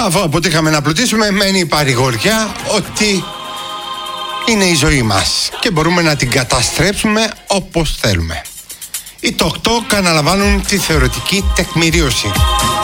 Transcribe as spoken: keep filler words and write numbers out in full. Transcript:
Αφού αποτύχαμε να πλουτίσουμε, μένει η παρηγοριά ότι είναι η ζωή μας και μπορούμε να την καταστρέψουμε όπως θέλουμε. Οι τοκτόκ αναλαμβάνουν τη θεωρητική τεκμηρίωση.